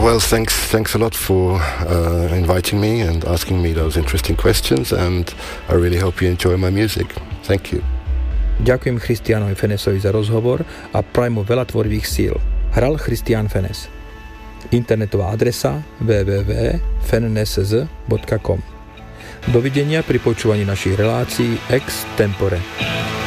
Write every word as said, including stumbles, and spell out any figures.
well, thanks, thanks a lot for uh, inviting me and asking me those interesting questions, and I really hope you enjoy my music. Thank you. Ďakujem Christianovi Fenesovi za rozhovor a prajem mu veľa tvorivých síl. Hral Christian Fenes. Internetová adresa w w w bodka fennes bodka com. Dovidenia pri počúvaní našich relácií ex tempore.